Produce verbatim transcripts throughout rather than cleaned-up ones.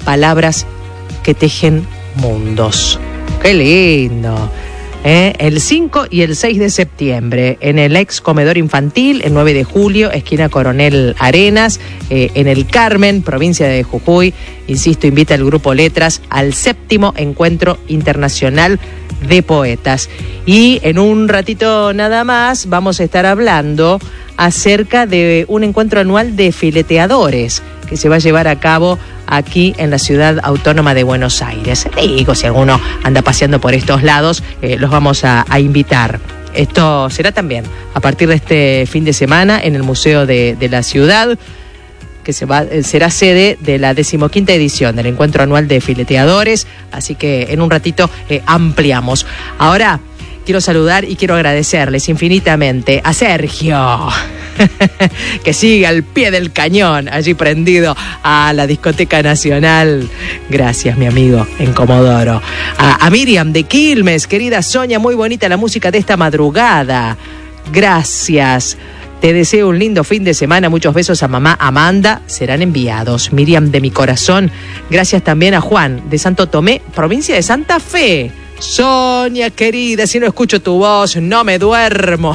palabras que tejen mundos. ¡Qué lindo! ¿Eh? El cinco y el seis de septiembre, en el ex comedor infantil, el nueve de julio, esquina Coronel Arenas, eh, en el Carmen, provincia de Jujuy. Insisto, invita al Grupo Letras al séptimo Encuentro Internacional de Poetas. Y en un ratito nada más vamos a estar hablando acerca de un encuentro anual de fileteadores que se va a llevar a cabo aquí en la ciudad autónoma de Buenos Aires. Digo, si alguno anda paseando por estos lados, eh, los vamos a, a invitar. Esto será también a partir de este fin de semana en el Museo de, de la Ciudad, que se va, será sede de la decimoquinta edición del Encuentro Anual de Fileteadores, así que en un ratito eh, ampliamos. Ahora quiero saludar y quiero agradecerles infinitamente a Sergio, que sigue al pie del cañón, allí prendido a la Discoteca Nacional. Gracias, mi amigo, en Comodoro. A, a Miriam de Quilmes, querida Sonia, muy bonita la música de esta madrugada. Gracias. Te deseo un lindo fin de semana. Muchos besos a mamá Amanda. Serán enviados. Miriam de mi corazón. Gracias también a Juan de Santo Tomé, provincia de Santa Fe. Sonia, querida, si no escucho tu voz, no me duermo.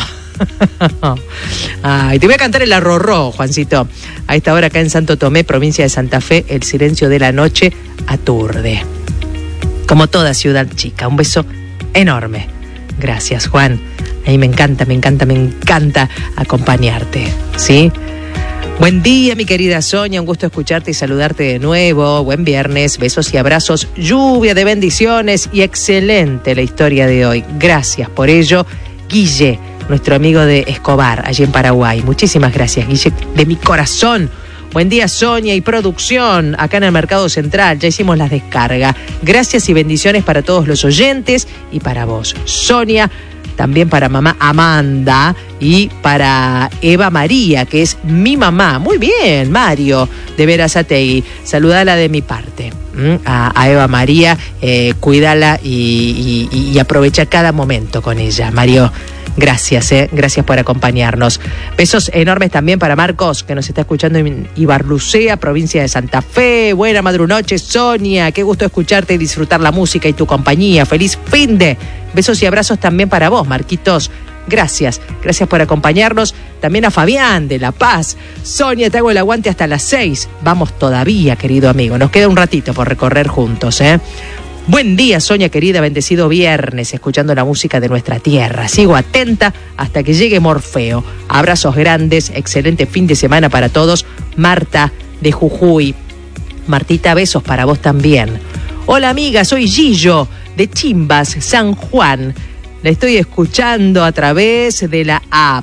Ay, te voy a cantar el arrorró, Juancito. A esta hora acá en Santo Tomé, provincia de Santa Fe, el silencio de la noche aturde. Como toda ciudad chica, un beso enorme. Gracias, Juan. A mí me encanta, me encanta, me encanta acompañarte, ¿sí? Buen día, mi querida Sonia, un gusto escucharte y saludarte de nuevo. Buen viernes, besos y abrazos, lluvia de bendiciones y excelente la historia de hoy. Gracias por ello, Guille, nuestro amigo de Escobar, allí en Paraguay. Muchísimas gracias, Guille, de mi corazón. Buen día, Sonia y producción, acá en el Mercado Central, ya hicimos las descargas. Gracias y bendiciones para todos los oyentes y para vos, Sonia. También para mamá Amanda y para Eva María, que es mi mamá. Muy bien, Mario, de Verazategui. Saludala de mi parte. ¿Mm? A, a Eva María, eh, cuídala y, y, y aprovecha cada momento con ella. Mario, gracias, eh. gracias por acompañarnos. Besos enormes también para Marcos, que nos está escuchando en Ibarlucea, provincia de Santa Fe. Buena madrunoche, Sonia. Qué gusto escucharte y disfrutar la música y tu compañía. Feliz fin de... Besos y abrazos también para vos, Marquitos. Gracias, gracias por acompañarnos. También a Fabián de La Paz. Sonia, te hago el aguante hasta las seis. Vamos todavía, querido amigo. Nos queda un ratito por recorrer juntos, ¿eh? Buen día, Sonia querida, bendecido viernes, escuchando la música de nuestra tierra. Sigo atenta hasta que llegue Morfeo. Abrazos grandes, excelente fin de semana para todos. Marta de Jujuy. Martita, besos para vos también. Hola amiga, soy Gillo de Chimbas, San Juan. La estoy escuchando a través de la app.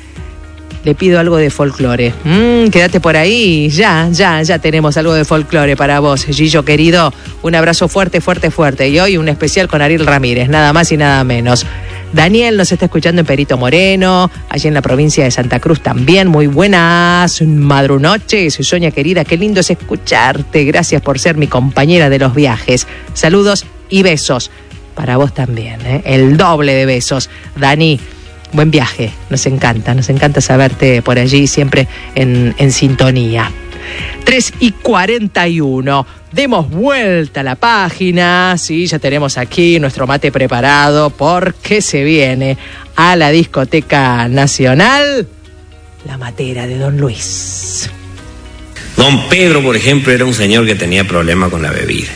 Le pido algo de folclore. Mm, quédate por ahí. Ya, ya, ya tenemos algo de folclore para vos, Gillo querido. Un abrazo fuerte, fuerte, fuerte. Y hoy un especial con Ariel Ramírez, nada más y nada menos. Daniel nos está escuchando en Perito Moreno, allí en la provincia de Santa Cruz también. Muy buenas madrunoches, Sonia querida, qué lindo es escucharte. Gracias por ser mi compañera de los viajes. Saludos y besos para vos también, ¿eh? El doble de besos. Dani, buen viaje, nos encanta, nos encanta saberte por allí, siempre en, en sintonía. tres y cuarenta y uno. Demos vuelta a la página. Sí, ya tenemos aquí nuestro mate preparado porque se viene a la Discoteca Nacional la matera de Don Luis. Don Pedro, por ejemplo, era un señor que tenía problemas con la bebida.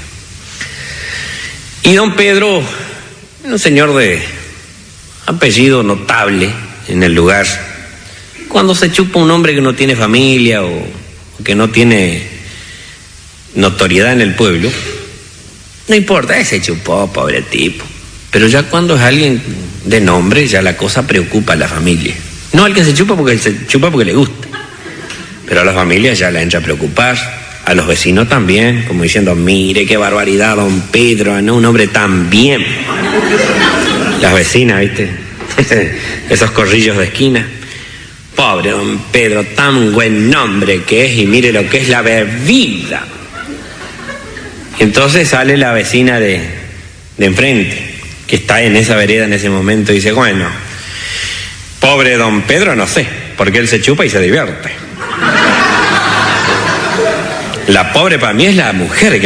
Y don Pedro, un señor de apellido notable en el lugar. Cuando se chupa un hombre que no tiene familia o que no tiene notoriedad en el pueblo, no importa, ese chupó, pobre tipo. Pero ya cuando es alguien de nombre, ya la cosa preocupa a la familia. No al que se chupa porque se chupa porque le gusta, pero a la familia ya le entra a preocupar, a los vecinos también, como diciendo, mire qué barbaridad, don Pedro, no un hombre tan bien. Las vecinas, ¿viste? Esos corrillos de esquina. Pobre don Pedro, tan buen nombre que es, y mire lo que es la bebida. Y entonces sale la vecina de, de enfrente, que está en esa vereda en ese momento, y dice, bueno, pobre don Pedro no sé, porque él se chupa y se divierte. La pobre para mí es la mujer que